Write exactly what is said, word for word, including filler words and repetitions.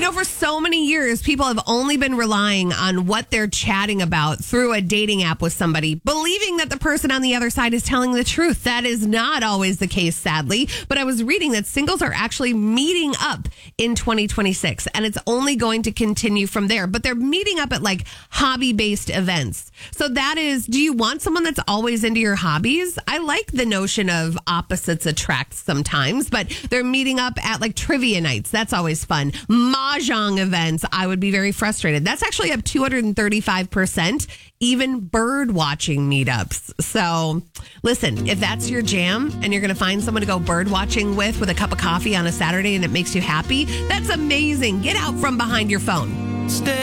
know, for so many years, people have only been relying on what they're chatting about through a dating app with somebody, believing that the person on the other side is telling the truth. That is not always the case, sadly. But I was reading that singles are actually meeting up in twenty twenty-six, and it's only going to continue from there. But they're meeting up at like hobby-based events. So that is, do you want someone that's always into your hobbies? I like the notion of opposites attract sometimes, but they're meeting up at like trivia nights. That's always fun. Mahjong events, I would be very frustrated. That's actually up two hundred thirty-five percent, even bird watching meetups. So listen, if that's your jam and you're going to find someone to go bird watching with with a cup of coffee on a Saturday and it makes you happy, that's amazing. Get out from behind your phone. Stay